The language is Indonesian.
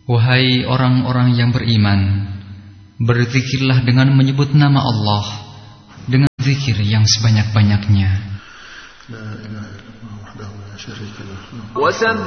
Wahai orang-orang yang beriman, berzikirlah dengan menyebut nama Allah dengan zikir yang sebanyak-banyaknya.